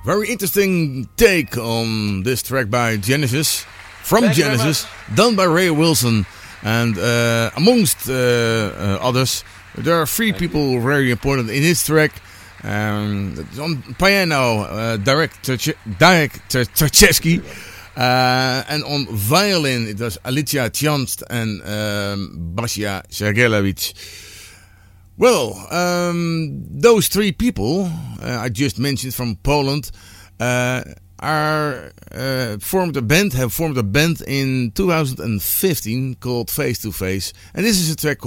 Very interesting take on this track by Genesis, from Genesis, done by Ray Wilson. And amongst others, there are three people very important in this track. On piano, Derek Trzaskowski. And on violin, it was Alicia Tjanst and Basia Sergelevic. Well, those three people I just mentioned from Poland have formed a band in 2015 called Face to Face, and this is a track called